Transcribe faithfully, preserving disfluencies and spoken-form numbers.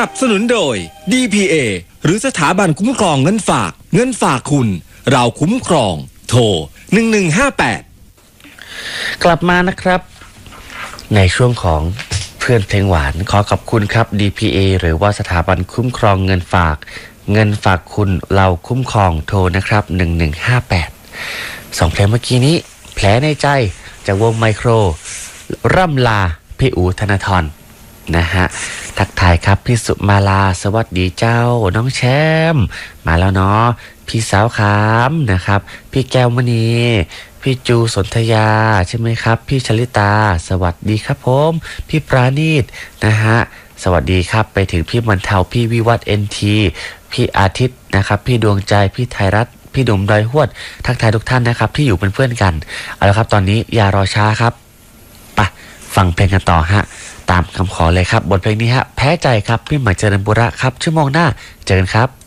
นับสนุนโดย ดี พี เอ หรือสถาบันคุ้มครองเงินฝากเงินฝากคุณเราคุ้มครองโทรหนึ่งหนึ่งห้าแปดกลับมานะครับในช่วงของเพื่อนเพลงหวานขอขอบคุณครับ ดี พี เอ หรือว่าสถาบันคุ้มครองเงินฝากเงินฝากคุณเราคุ้มครองโทรนะครับหนึ่งหนึ่งห้าแปดสองเพลงเมื่อกี้นี้แผลในใจจากวงไมโครร่ำลาพี่อู๋ธนทรนะฮะทักทายครับพี่สุมาลาสวัสดีเจ้าน้องแชมป์มาแล้วเนาะพี่สาวขามนะครับพี่แก้วมณีพี่จูสนธยาใช่ไหมครับพี่ชลิตาสวัสดีครับผมพี่ปราณีตนะฮะสวัสดีครับไปถึงพี่มันเทาพี่วิวัฒน์เอ็นทีพี่อาทิตย์นะครับพี่ดวงใจพี่ไทยรัฐพี่ดุมดอยหวดทักทายทุกท่านนะครับที่อยู่เป็นเพื่อนกันเอาละครับตอนนี้อย่ารอช้าครับไปฟังเพลงกันต่อฮะตามคำขอเลยครับบทเพลงนี้ฮะแพ้ใจครับพี่ใหม่เจริญบุระครับชั่วโมงหน้าเจอกันครับ